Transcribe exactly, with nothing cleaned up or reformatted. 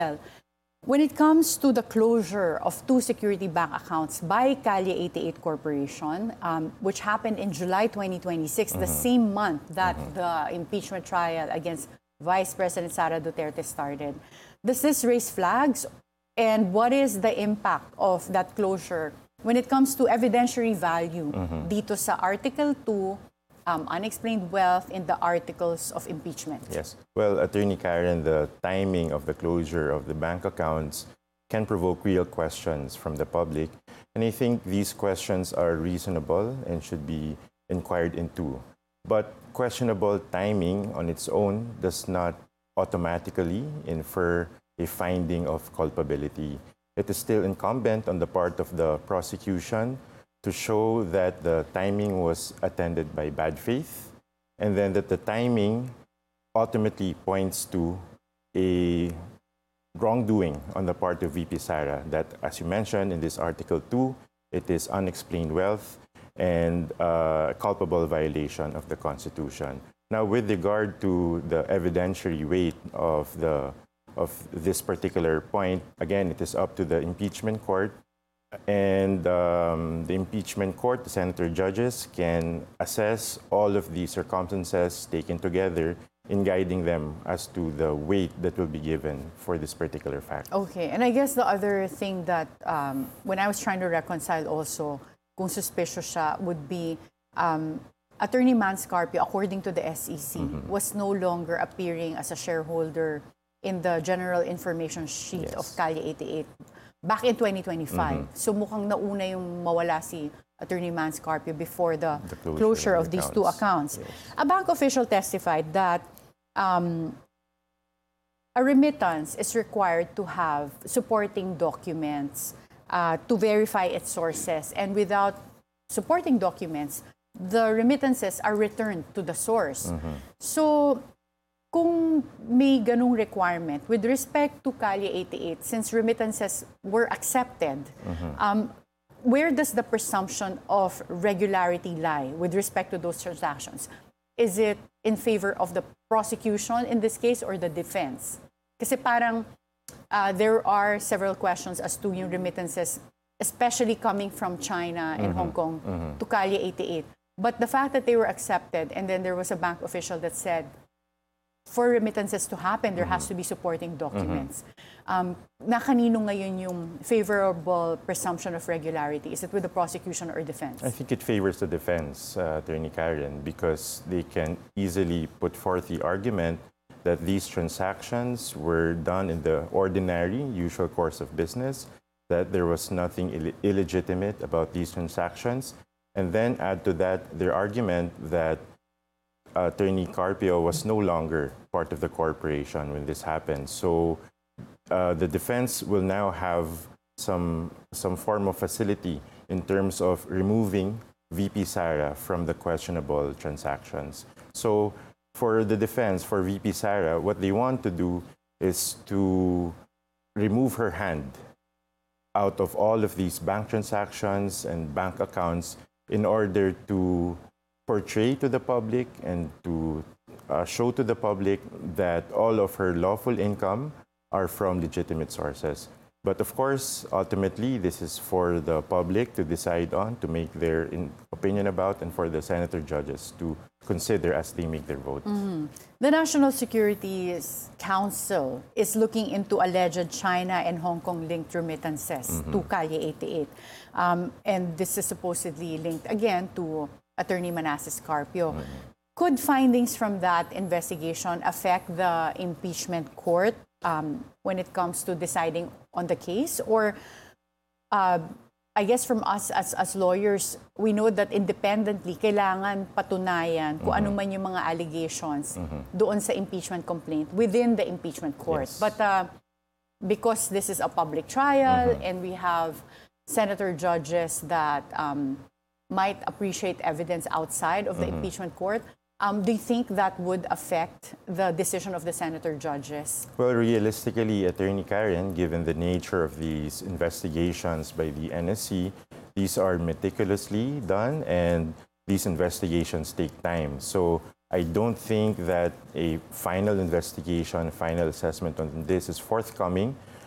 When it comes to the closure of two security bank accounts by Calle eighty-eight Corporation, um, which happened in July twenty twenty-six, mm-hmm. the same month that mm-hmm. the impeachment trial against Vice President Sara Duterte started, does this raise flags? And what is the impact of that closure when it comes to evidentiary value mm-hmm. dito sa Article two, Um, unexplained wealth in the articles of impeachment? Yes. Well, Attorney Karen, the timing of the closure of the bank accounts can provoke real questions from the public. And I think these questions are reasonable and should be inquired into. But questionable timing on its own does not automatically infer a finding of culpability. It is still incumbent on the part of the prosecution to show that the timing was attended by bad faith, and then that the timing ultimately points to a wrongdoing on the part of V P Sara, that, as you mentioned in this Article two, it is unexplained wealth and uh, a culpable violation of the Constitution. Now, with regard to the evidentiary weight of, the, of this particular point, again, it is up to the impeachment court. And um, the impeachment court, the senator judges, can assess all of the circumstances taken together in guiding them as to the weight that will be given for this particular fact. Okay, and I guess the other thing that um, when I was trying to reconcile also, kung suspicious siya, would be um, Attorney Manscarpio, according to the S E C, mm-hmm. was no longer appearing as a shareholder in the general information sheet yes. of Calle eighty-eight. Back in twenty twenty-five. Mm-hmm. So mukhang nauna yung mawala si Attorney Manscarpio before the, the closure, closure of, of the these accounts. two accounts. Yes. A bank official testified that um, a remittance is required to have supporting documents uh, to verify its sources. And without supporting documents, the remittances are returned to the source. Mm-hmm. So, kung may ganung requirement with respect to Calle eighty-eight, since remittances were accepted, mm-hmm. um, where does the presumption of regularity lie with respect to those transactions? Is it in favor of the prosecution in this case or the defense? Kasi parang uh, there are several questions as to yung remittances, especially coming from China and mm-hmm. Hong Kong mm-hmm. to Calle eighty-eight. But the fact that they were accepted, and then there was a bank official that said, for remittances to happen, there mm-hmm. has to be supporting documents. Mm-hmm. Um, na kanino ngayon yung favorable presumption of regularity? Is it with the prosecution or defense? I think it favors the defense, uh, Attorney Karen, because they can easily put forth the argument that these transactions were done in the ordinary, usual course of business, that there was nothing Ill- illegitimate about these transactions, and then add to that their argument that Attorney Carpio was no longer part of the corporation when this happened. So uh, the defense will now have some, some form of facility in terms of removing V P Sara from the questionable transactions. So for the defense, for V P Sara, what they want to do is to remove her hand out of all of these bank transactions and bank accounts in order to portray to the public and to uh, show to the public that all of her lawful income are from legitimate sources. But of course, ultimately, this is for the public to decide on, to make their in opinion about, and for the senator judges to consider as they make their vote. Mm-hmm. The National Security Council is looking into alleged China and Hong Kong linked remittances mm-hmm. to Calle eighty-eight. Um, and this is supposedly linked again to Attorney Manasseh Carpio. Mm-hmm. Could findings from that investigation affect the impeachment court um, when it comes to deciding on the case? Or uh, I guess from us as as lawyers, we know that independently, kailangan patunayan kung mm-hmm. ano man yung mga allegations mm-hmm. doon sa impeachment complaint within the impeachment court. Yes. But uh, because this is a public trial mm-hmm. and we have senator judges that um, might appreciate evidence outside of the mm-hmm. impeachment court, Um, do you think that would affect the decision of the senator judges? Well, realistically, Attorney Karen, given the nature of these investigations by the N S C, these are meticulously done and these investigations take time. So I don't think that a final investigation, final assessment on this is forthcoming